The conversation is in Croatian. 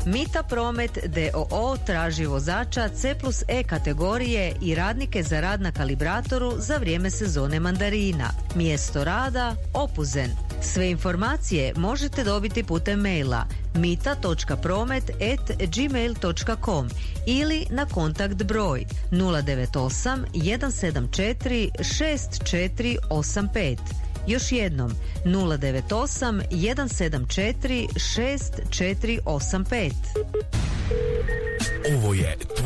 Mita Promet d.o.o. traži vozača C+E kategorije i radnike za rad na kalibratoru za vrijeme sezone mandarina. Mjesto rada Opuzen. Sve informacije možete dobiti putem maila mita.promet@gmail.com ili na kontakt broj 098 174 6485. Još jednom 098 174 6485. Ovo je